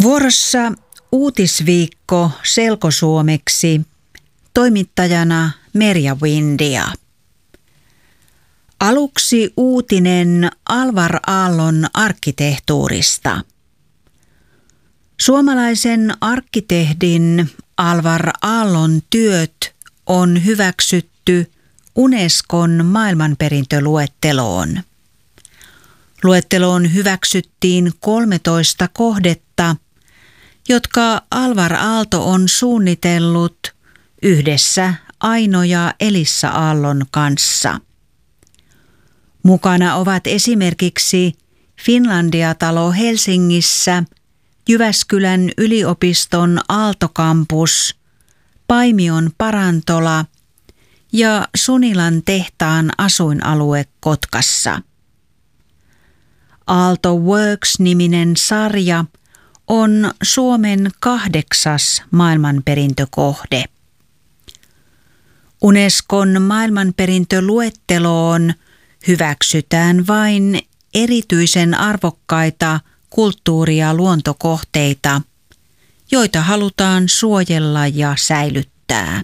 Vuorossa uutisviikko selkosuomeksi, toimittajana Merja Windia. Aluksi uutinen Alvar Aallon arkkitehtuurista. Suomalaisen arkkitehdin Alvar Aallon työt on hyväksytty Unescon maailmanperintöluetteloon. Luetteloon hyväksyttiin 13 kohdetta, jotka Alvar Aalto on suunnitellut yhdessä Aino ja Elissa Aallon kanssa. Mukana ovat esimerkiksi Finlandia-talo Helsingissä, Jyväskylän yliopiston Aalto-kampus, Paimion parantola ja Sunilan tehtaan asuinalue Kotkassa. Aalto Works-niminen sarja on Suomen 8. maailmanperintökohde. Unescon maailmanperintöluetteloon hyväksytään vain erityisen arvokkaita kulttuuri- ja luontokohteita, joita halutaan suojella ja säilyttää.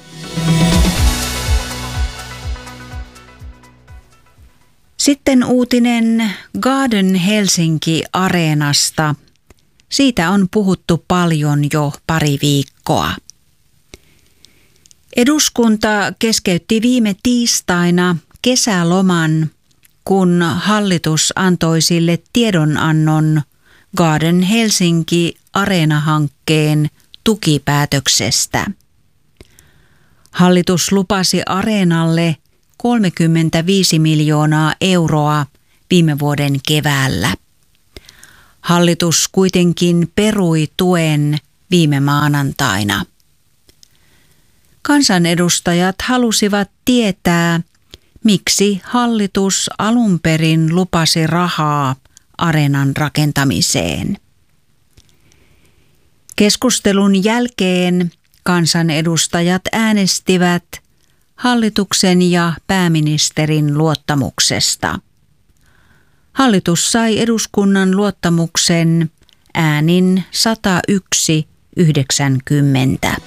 Sitten uutinen Garden Helsinki-areenasta. Siitä on puhuttu paljon jo pari viikkoa. Eduskunta keskeytti viime tiistaina kesäloman, kun hallitus antoi sille tiedonannon Garden Helsinki-areena-hankkeen tukipäätöksestä. Hallitus lupasi areenalle 35 miljoonaa euroa viime vuoden keväällä. Hallitus kuitenkin perui tuen viime maanantaina. Kansanedustajat halusivat tietää, miksi hallitus alun perin lupasi rahaa areenan rakentamiseen. Keskustelun jälkeen kansanedustajat äänestivät hallituksen ja pääministerin luottamuksesta. Hallitus sai eduskunnan luottamuksen äänin 101-90.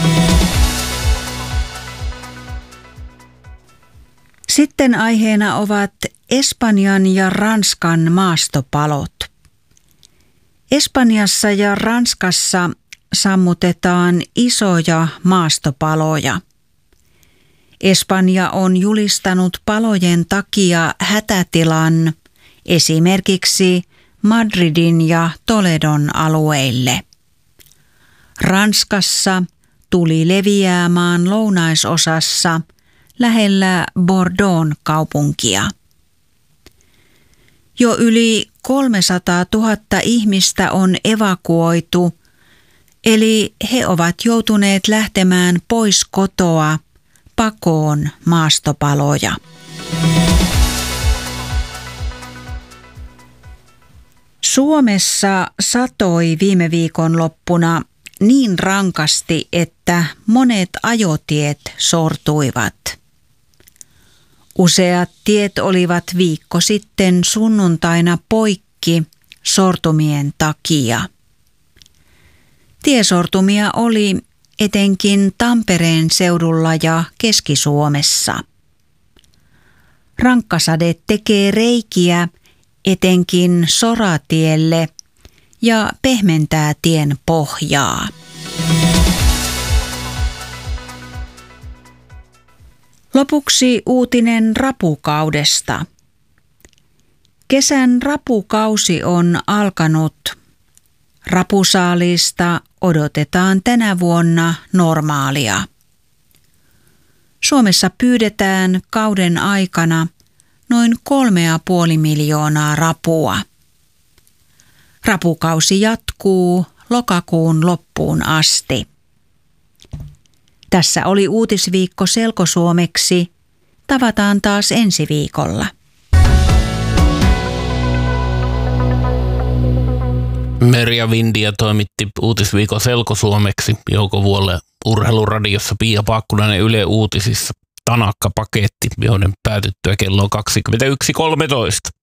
Sitten aiheena ovat Espanjan ja Ranskan maastopalot. Espanjassa ja Ranskassa sammutetaan isoja maastopaloja. Espanja on julistanut palojen takia hätätilan esimerkiksi Madridin ja Toledon alueille. Ranskassa tuli leviää maan lounaisosassa lähellä Bordeaux'n kaupunkia. Jo yli 300 000 ihmistä on evakuoitu, eli he ovat joutuneet lähtemään pois kotoa pakoon maastopaloja. Suomessa satoi viime viikonloppuna niin rankasti, että monet ajotiet sortuivat. Useat tiet olivat viikko sitten sunnuntaina poikki sortumien takia. Tiesortumia oli etenkin Tampereen seudulla ja Keski-Suomessa. Rankkasade tekee reikiä etenkin soratielle ja pehmentää tien pohjaa. Lopuksi uutinen rapukaudesta. Kesän rapukausi on alkanut. Rapusaalista odotetaan tänä vuonna normaalia. Suomessa pyydetään kauden aikana noin 3,5 miljoonaa rapua. Rapukausi jatkuu lokakuun loppuun asti. Tässä oli uutisviikko selkosuomeksi. Tavataan taas ensi viikolla. Merja Windia toimitti uutisviikon selkosuomeksi. Jouko Vuolle Urheiluradiossa, Pia Paakkunainen Yle Uutisissa. Tanakka paketti, joiden päätyttyä kello 21.13.